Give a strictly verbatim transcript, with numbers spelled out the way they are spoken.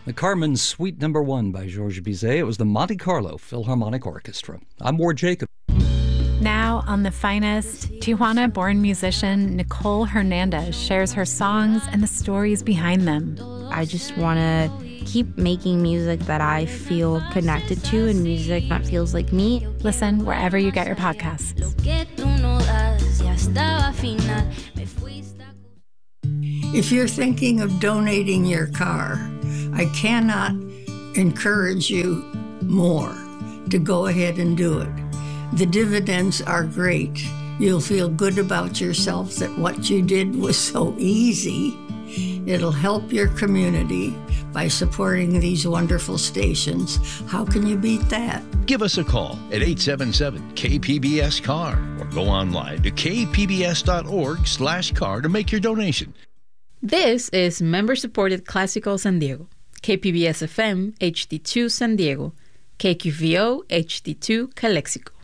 The Carmen's Suite Number One by Georges Bizet. It was the Monte Carlo Philharmonic Orchestra. I'm Ward Jacob. Now on The Finest, Tijuana-born musician Nicole Hernandez shares her songs and the stories behind them. I just want to keep making music that I feel connected to and music that feels like me. Listen wherever you get your podcasts. If you're thinking of donating your car, I cannot encourage you more to go ahead and do it. The dividends are great. You'll feel good about yourself that what you did was so easy. It'll help your community by supporting these wonderful stations. How can you beat that? Give us a call at eight seven seven K P B S C A R or go online to k p b s dot org slash car to make your donation. This is member-supported Classical San Diego, K P B S F M H D two San Diego, K Q V O H D two Calexico.